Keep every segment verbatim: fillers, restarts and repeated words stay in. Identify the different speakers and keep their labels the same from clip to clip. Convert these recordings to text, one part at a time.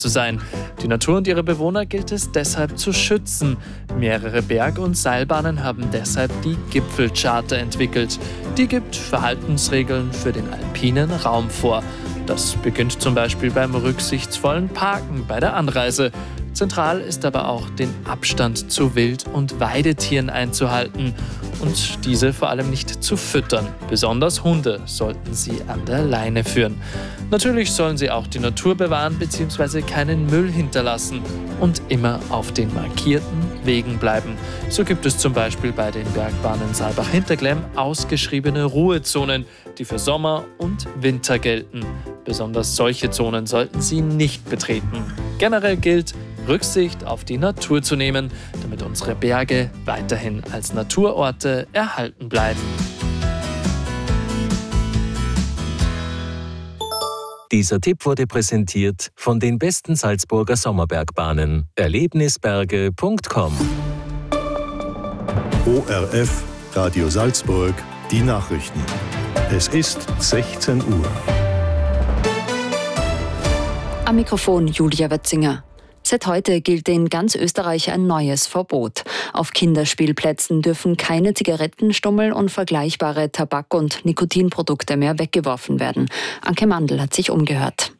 Speaker 1: zu sein. Die Natur und ihre Bewohner gilt es deshalb zu schützen. Mehrere Berg- und Seilbahnen haben deshalb die Gipfelcharta entwickelt. Die gibt Verhaltensregeln für den alpinen Raum vor. Das beginnt zum Beispiel beim rücksichtsvollen Parken bei der Anreise. Zentral ist aber auch, den Abstand zu Wild- und Weidetieren einzuhalten und diese vor allem nicht zu füttern. Besonders Hunde sollten sie an der Leine führen. Natürlich sollen sie auch die Natur bewahren bzw. keinen Müll hinterlassen und immer auf den markierten Wegen bleiben. So gibt es zum Beispiel bei den Bergbahnen Saalbach-Hinterglemm ausgeschriebene Ruhezonen, die für Sommer und Winter gelten. Besonders solche Zonen sollten Sie nicht betreten. Generell gilt, Rücksicht auf die Natur zu nehmen, damit unsere Berge weiterhin als Naturorte erhalten bleiben.
Speaker 2: Dieser Tipp wurde präsentiert von den besten Salzburger Sommerbergbahnen. Erlebnisberge punkt com.
Speaker 3: O R F, Radio Salzburg, die Nachrichten. Es ist sechzehn Uhr.
Speaker 4: Am Mikrofon Julia Wetzinger. Seit heute gilt in ganz Österreich ein neues Verbot. Auf Kinderspielplätzen dürfen keine Zigarettenstummel und vergleichbare Tabak- und Nikotinprodukte mehr weggeworfen werden. Anke Mandl hat sich umgehört.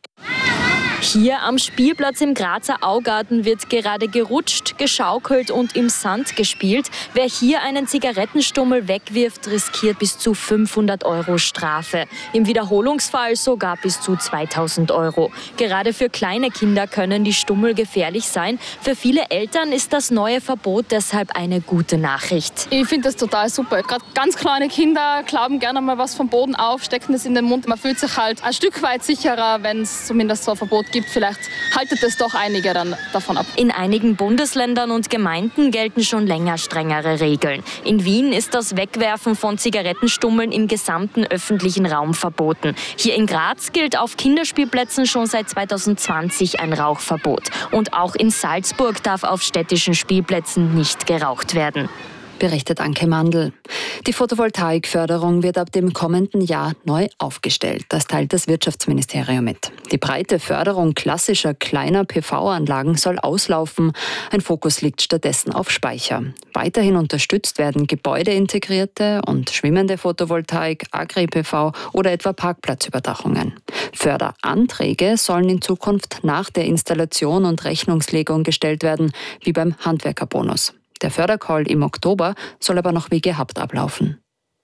Speaker 5: Hier am Spielplatz im Grazer Augarten wird gerade gerutscht, geschaukelt und im Sand gespielt. Wer hier einen Zigarettenstummel wegwirft, riskiert bis zu fünfhundert Euro Strafe. Im Wiederholungsfall sogar bis zu zweitausend Euro. Gerade für kleine Kinder können die Stummel gefährlich sein. Für viele Eltern ist das neue Verbot deshalb eine gute Nachricht.
Speaker 6: Ich finde das total super. Gerade ganz kleine Kinder klappen gerne mal was vom Boden auf, stecken es in den Mund. Man fühlt sich halt ein Stück weit sicherer, wenn es zumindest so ein Verbot gibt. Vielleicht haltet es doch einige dann davon ab.
Speaker 5: In einigen Bundesländern und Gemeinden gelten schon länger strengere Regeln. In Wien ist das Wegwerfen von Zigarettenstummeln im gesamten öffentlichen Raum verboten. Hier in Graz gilt auf Kinderspielplätzen schon seit zweitausendzwanzig ein Rauchverbot. Und auch in Salzburg darf auf städtischen Spielplätzen nicht geraucht werden.
Speaker 4: Berichtet Anke Mandl. Die Photovoltaikförderung wird ab dem kommenden Jahr neu aufgestellt. Das teilt das Wirtschaftsministerium mit. Die breite Förderung klassischer kleiner P V-Anlagen soll auslaufen. Ein Fokus liegt stattdessen auf Speicher. Weiterhin unterstützt werden gebäudeintegrierte und schwimmende Photovoltaik, Agri-P V oder etwa Parkplatzüberdachungen. Förderanträge sollen in Zukunft nach der Installation und Rechnungslegung gestellt werden, wie beim Handwerkerbonus. Der Fördercall im Oktober soll aber noch wie gehabt ablaufen.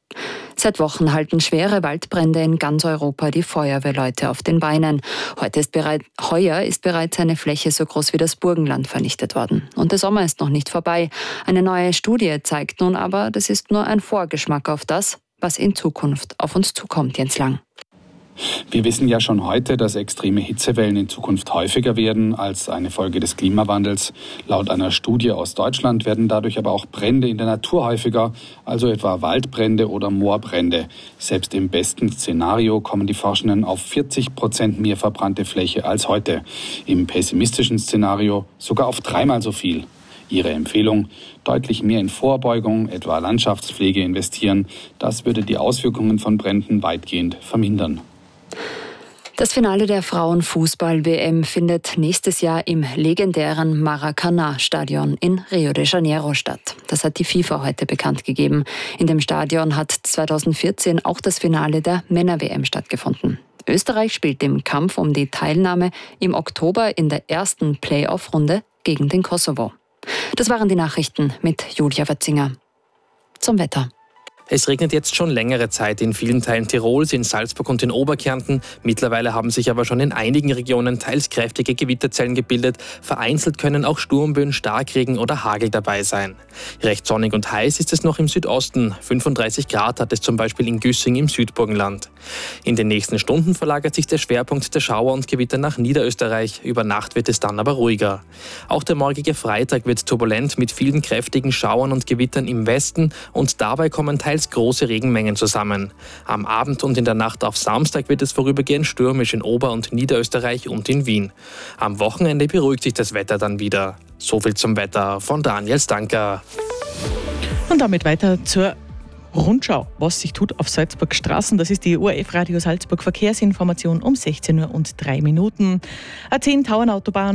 Speaker 4: Seit Wochen halten schwere Waldbrände in ganz Europa die Feuerwehrleute auf den Beinen. Heute ist bereit, heuer ist bereits eine Fläche so groß wie das Burgenland vernichtet worden. Und der Sommer ist noch nicht vorbei. Eine neue Studie zeigt nun aber, das ist nur ein Vorgeschmack auf das, was in Zukunft auf uns zukommt, Jens Lang.
Speaker 7: Wir wissen ja schon heute, dass extreme Hitzewellen in Zukunft häufiger werden als eine Folge des Klimawandels. Laut einer Studie aus Deutschland werden dadurch aber auch Brände in der Natur häufiger, also etwa Waldbrände oder Moorbrände. Selbst im besten Szenario kommen die Forschenden auf vierzig Prozent mehr verbrannte Fläche als heute. Im pessimistischen Szenario sogar auf dreimal so viel. Ihre Empfehlung: deutlich mehr in Vorbeugung, etwa Landschaftspflege, investieren. Das würde die Auswirkungen von Bränden weitgehend vermindern.
Speaker 4: Das Finale der Frauenfußball-W M findet nächstes Jahr im legendären Maracanã-Stadion in Rio de Janeiro statt. Das hat die FIFA heute bekannt gegeben. In dem Stadion hat zweitausendvierzehn auch das Finale der Männer-W M stattgefunden. Österreich spielt im Kampf um die Teilnahme im Oktober in der ersten Play-off-Runde gegen den Kosovo. Das waren die Nachrichten mit Julia Wetzinger. Zum Wetter.
Speaker 1: Es regnet jetzt schon längere Zeit in vielen Teilen Tirols, in Salzburg und in Oberkärnten. Mittlerweile haben sich aber schon in einigen Regionen teils kräftige Gewitterzellen gebildet. Vereinzelt können auch Sturmböen, Starkregen oder Hagel dabei sein. Recht sonnig und heiß ist es noch im Südosten. fünfunddreißig Grad hat es zum Beispiel in Güssing im Südburgenland. In den nächsten Stunden verlagert sich der Schwerpunkt der Schauer und Gewitter nach Niederösterreich. Über Nacht wird es dann aber ruhiger. Auch der morgige Freitag wird turbulent mit vielen kräftigen Schauern und Gewittern im Westen und dabei kommen teils große Regenmengen zusammen. Am Abend und in der Nacht auf Samstag wird es vorübergehend stürmisch in Ober- und Niederösterreich und in Wien. Am Wochenende beruhigt sich das Wetter dann wieder. So viel zum Wetter von Daniel Stanker.
Speaker 8: Und damit weiter zur Rundschau, was sich tut auf Salzburg Straßen. Das ist die O R F Radio Salzburg Verkehrsinformation um sechzehn Uhr und drei Minuten. A zehn Tauernautobahn